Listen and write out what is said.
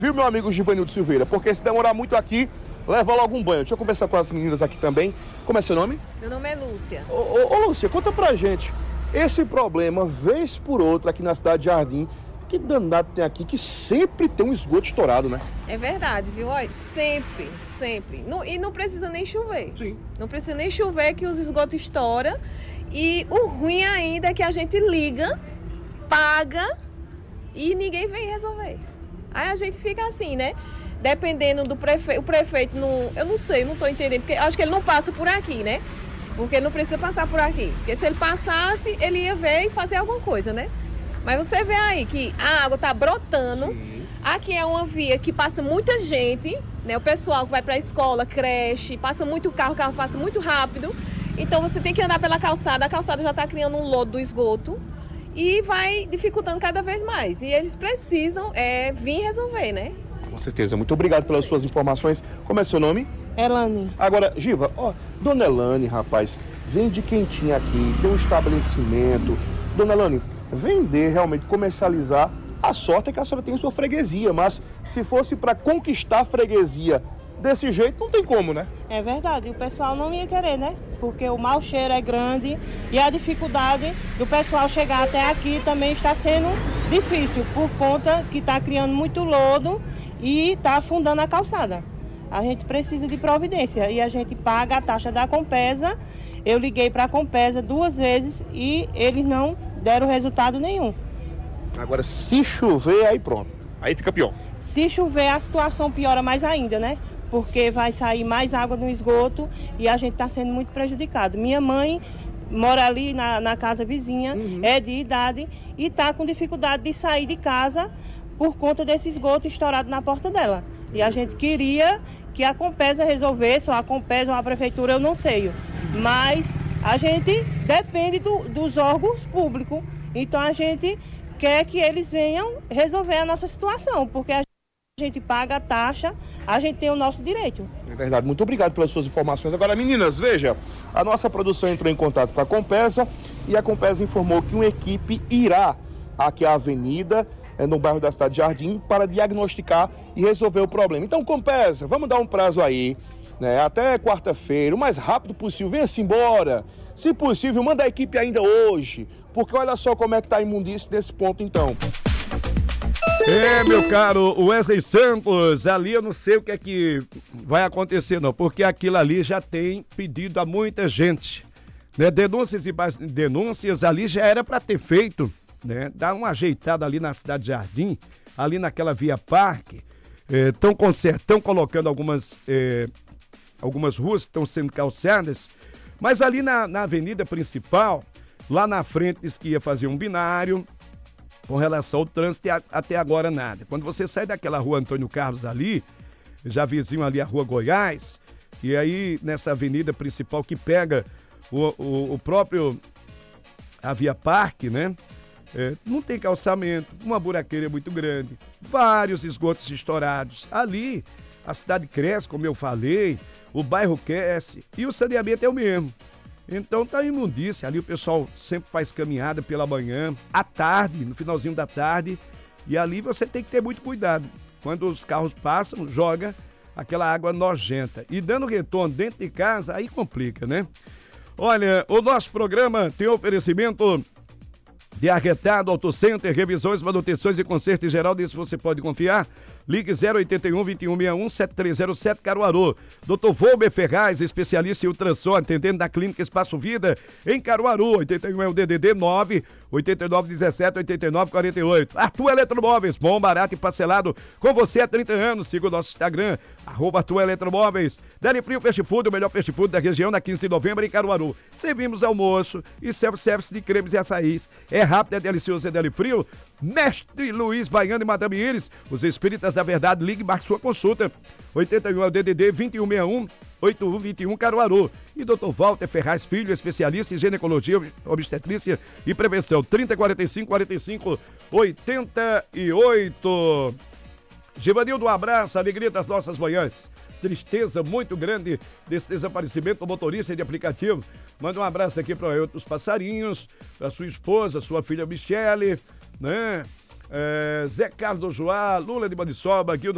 Viu, meu amigo Givanildo Silveira? Porque se demorar muito aqui, leva logo um banho. Deixa eu conversar com as meninas aqui também. Como é seu nome? Meu nome é Lúcia. Ô Lúcia, conta pra gente. Esse problema, vez por outra, aqui na cidade de Jardim, que danado tem aqui, que sempre tem um esgoto estourado, né? É verdade, viu? Olha, sempre. E não precisa nem chover. Sim. Não precisa nem chover que os esgotos estouram. E o ruim ainda é que a gente liga, paga e ninguém vem resolver. Aí a gente fica assim, né? Dependendo do prefeito. O prefeito, eu não sei, não estou entendendo. Porque acho que ele não passa por aqui, né? Porque não precisa passar por aqui. Porque se ele passasse, ele ia ver e fazer alguma coisa, né? Mas você vê aí que a água está brotando. Sim. Aqui é uma via que passa muita gente, né? O pessoal que vai para a escola, creche, passa muito carro, o carro passa muito rápido. Então você tem que andar pela calçada. A calçada já está criando um lodo do esgoto. E vai dificultando cada vez mais. E eles precisam vir resolver, né? Com certeza. Muito obrigado pelas suas informações. Como é seu nome? Elane. Agora, Giva, Dona Elane, rapaz, vende quentinha aqui, tem um estabelecimento. Dona Elane, vender, realmente, comercializar, a sorte é que a senhora tem sua freguesia, mas se fosse para conquistar a freguesia desse jeito, não tem como, né? É verdade, o pessoal não ia querer, né? Porque o mau cheiro é grande e a dificuldade do pessoal chegar até aqui também está sendo difícil, por conta que está criando muito lodo e está afundando a calçada. A gente precisa de providência e a gente paga a taxa da Compesa. Eu liguei para a Compesa 2 vezes e eles não deram resultado nenhum. Agora, se chover, aí pronto. Aí fica pior. Se chover, a situação piora mais ainda, né? Porque vai sair mais água no esgoto e a gente está sendo muito prejudicado. Minha mãe mora ali na casa vizinha, é de idade e está com dificuldade de sair de casa por conta desse esgoto estourado na porta dela. E a gente queria que a Compesa resolvesse, ou a Compesa ou a prefeitura, eu não sei. Mas a gente depende dos órgãos públicos. Então a gente quer que eles venham resolver a nossa situação, porque a gente paga a taxa, a gente tem o nosso direito. É verdade, muito obrigado pelas suas informações. Agora, meninas, veja, a nossa produção entrou em contato com a Compesa e a Compesa informou que uma equipe irá aqui à avenida, no bairro da cidade de Jardim, para diagnosticar e resolver o problema. Então, Compesa, vamos dar um prazo aí, né? Até quarta-feira, o mais rápido possível, venha-se embora. Se possível, manda a equipe ainda hoje, porque olha só como é que está a imundície nesse ponto, então. Meu caro Wesley Santos, ali eu não sei o que é que vai acontecer não, porque aquilo ali já tem pedido a muita gente, né? Denúncias e mais denúncias ali já era para ter feito, né? Dar uma ajeitada ali na cidade de Jardim, ali naquela via parque, estão colocando algumas ruas que estão sendo calçadas, mas ali na avenida principal, lá na frente diz que ia fazer um binário. Com relação ao trânsito, até agora nada. Quando você sai daquela rua Antônio Carlos ali, já vizinho ali a rua Goiás, e aí nessa avenida principal que pega o próprio a Via Parque, né? Não tem calçamento, uma buraqueira muito grande, vários esgotos estourados. Ali a cidade cresce, como eu falei, o bairro cresce e o saneamento é o mesmo. Então tá imundícia, ali o pessoal sempre faz caminhada pela manhã, à tarde, no finalzinho da tarde, e ali você tem que ter muito cuidado. Quando os carros passam, joga aquela água nojenta. E dando retorno dentro de casa, aí complica, né? Olha, o nosso programa tem oferecimento de Arretado Auto Center, revisões, manutenções e conserto em geral, disso você pode confiar. Ligue 081 2161 7307 Caruaru. Dr. Volber Ferraz, especialista em ultrassom, atendendo da Clínica Espaço Vida, em Caruaru. 81 é o DDD 9 8917 8948. Arthur Eletromóveis, bom, barato e parcelado com você há 30 anos. Siga o nosso Instagram, @Arthur Eletromóveis. Deli Frio Fast Food, o melhor fast food da região, na 15 de novembro em Caruaru. Servimos almoço e self-service de cremes e açaís. É rápido, é delicioso, é Deli Frio. Mestre Luiz Baiano e Madame Iris, os espíritas da verdade, ligue e marque sua consulta. 81 é o DDD 2161 8121 Caruaru. E Dr. Walter Ferraz Filho, especialista em ginecologia, obstetrícia e prevenção. 3045 88. Givanildo, um abraço, alegria das nossas manhãs. Tristeza muito grande desse desaparecimento do motorista de aplicativo. Manda um abraço aqui para os passarinhos, para sua esposa, sua filha Michele, né? Zé Carlos Joá, Lula de Maniçoba, Guildo